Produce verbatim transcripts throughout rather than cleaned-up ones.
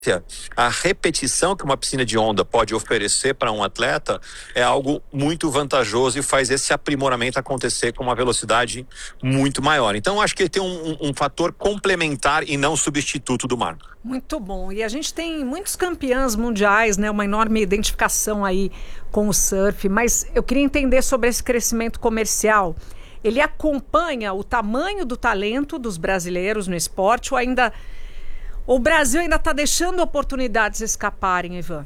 a repetição que uma piscina de onda pode oferecer para um atleta é algo muito vantajoso e faz esse aprimoramento acontecer com uma velocidade muito maior. Então, acho que ele tem um, um, um fator complementar e não substituto do mar. Muito bom. E a gente tem muitos campeãs mundiais, né? Uma enorme identificação aí com o surf, mas eu queria entender sobre esse crescimento comercial. Ele acompanha o tamanho do talento dos brasileiros no esporte ou ainda... O Brasil ainda está deixando oportunidades escaparem, Ivan?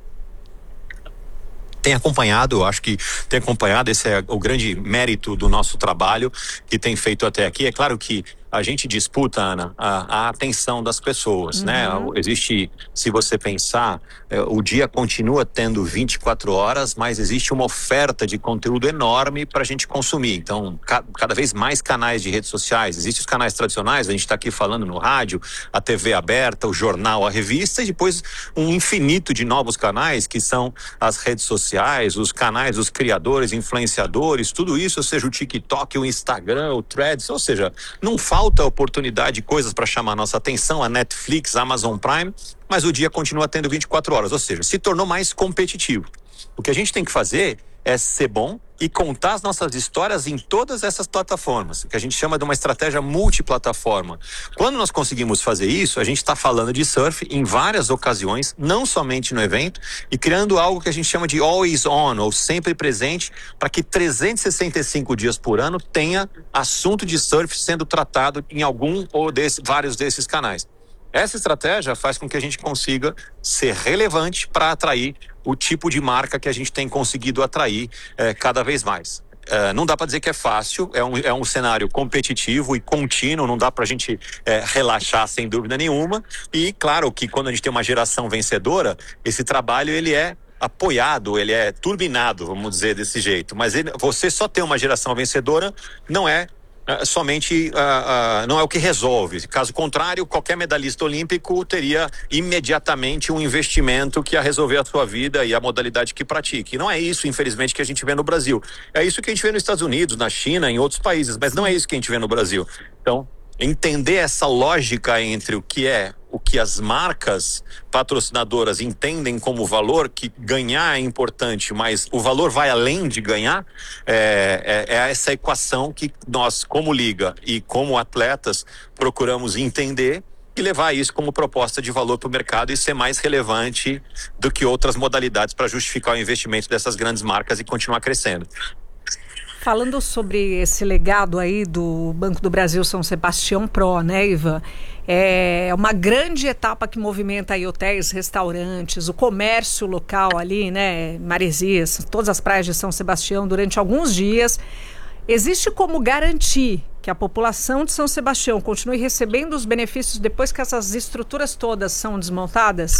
Tem acompanhado, eu acho que tem acompanhado, esse é o grande mérito do nosso trabalho que tem feito até aqui. É claro que a gente disputa, Ana, a, a atenção das pessoas, uhum. né? Existe, se você pensar, é, o dia continua tendo vinte e quatro horas, mas existe uma oferta de conteúdo enorme para a gente consumir. Então, ca, cada vez mais canais de redes sociais. Existem os canais tradicionais, a gente está aqui falando no rádio, a T V aberta, o jornal, a revista, e depois um infinito de novos canais que são as redes sociais, os canais dos criadores, influenciadores, tudo isso, ou seja, o TikTok, o Instagram, o Threads, ou seja, não falta Falta oportunidade, coisas para chamar a nossa atenção, a Netflix, a Amazon Prime, mas o dia continua tendo vinte e quatro horas, ou seja, se tornou mais competitivo. O que a gente tem que fazer é ser bom e contar as nossas histórias em todas essas plataformas, que a gente chama de uma estratégia multiplataforma. Quando nós conseguimos fazer isso, a gente está falando de surf em várias ocasiões, não somente no evento, e criando algo que a gente chama de always on, ou sempre presente, para que trezentos e sessenta e cinco dias por ano tenha assunto de surf sendo tratado em algum ou desse, vários desses canais. Essa estratégia faz com que a gente consiga ser relevante para atrair o tipo de marca que a gente tem conseguido atrair eh, cada vez mais. Eh, não dá para dizer que é fácil, é um, é um cenário competitivo e contínuo, não dá para a gente eh, relaxar sem dúvida nenhuma. E claro que quando a gente tem uma geração vencedora, esse trabalho ele é apoiado, ele é turbinado, vamos dizer desse jeito. Mas ele, você só ter uma geração vencedora não é Uh, somente uh, uh, não é o que resolve. Caso contrário, qualquer medalhista olímpico teria imediatamente um investimento que ia resolver a sua vida e a modalidade que pratique. E não é isso, infelizmente, que a gente vê no Brasil. É isso que a gente vê nos Estados Unidos, na China, em outros países, mas não é isso que a gente vê no Brasil. Então, entender essa lógica entre o que é o que as marcas patrocinadoras entendem como valor, que ganhar é importante, mas o valor vai além de ganhar, é, é, é essa equação que nós, como liga e como atletas, procuramos entender e levar isso como proposta de valor para o mercado e ser mais relevante do que outras modalidades para justificar o investimento dessas grandes marcas e continuar crescendo. Falando sobre esse legado aí do Banco do Brasil São Sebastião Pro, né, Ivan? É uma grande etapa que movimenta aí hotéis, restaurantes, o comércio local ali, né, Maresias, todas as praias de São Sebastião durante alguns dias. Existe como garantir que a população de São Sebastião continue recebendo os benefícios depois que essas estruturas todas são desmontadas?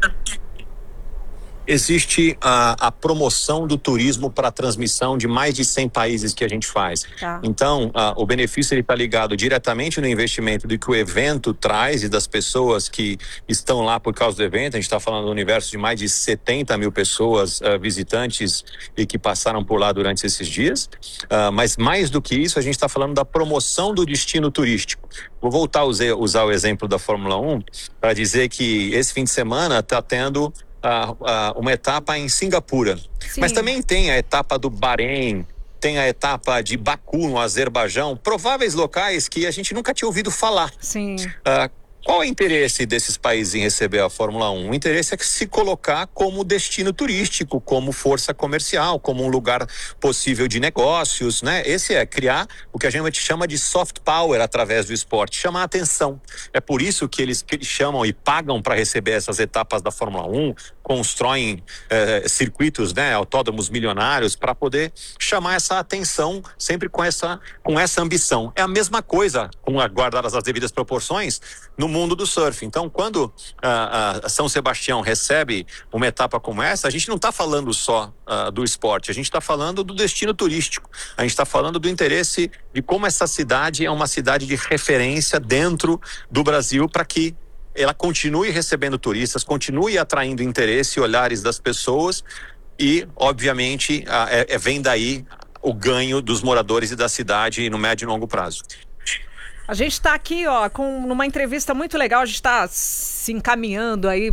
Existe a, a promoção do turismo para a transmissão de mais de cem países que a gente faz. Tá. Então, a, o benefício está ligado diretamente no investimento do que o evento traz e das pessoas que estão lá por causa do evento. A gente está falando do universo de mais de setenta mil pessoas uh, visitantes e que passaram por lá durante esses dias. Uh, mas mais do que isso, a gente está falando da promoção do destino turístico. Vou voltar a usar, usar o exemplo da Fórmula um para dizer que esse fim de semana está tendo Uh, uh, uma etapa em Singapura. Sim. Mas também tem a etapa do Bahrein, tem a etapa de Baku, no Azerbaijão, prováveis locais que a gente nunca tinha ouvido falar. Sim. Uh, Qual é o interesse desses países em receber a Fórmula um? O interesse é se colocar como destino turístico, como força comercial, como um lugar possível de negócios, né? Esse é criar o que a gente chama de soft power através do esporte, chamar a atenção. É por isso que eles chamam e pagam para receber essas etapas da Fórmula um, constroem eh, circuitos, né, autódromos milionários para poder chamar essa atenção sempre com essa, com essa ambição. É a mesma coisa, com guardadas as devidas proporções, no mundo do surf. Então, quando a, a São Sebastião recebe uma etapa como essa, a gente não está falando só uh, do esporte, a gente está falando do destino turístico, a gente está falando do interesse de como essa cidade é uma cidade de referência dentro do Brasil para que ela continue recebendo turistas, continue atraindo interesse e olhares das pessoas e, obviamente, uh, é, é, vem daí o ganho dos moradores e da cidade no médio e longo prazo. A gente está aqui, ó, com numa entrevista muito legal, a gente está se encaminhando aí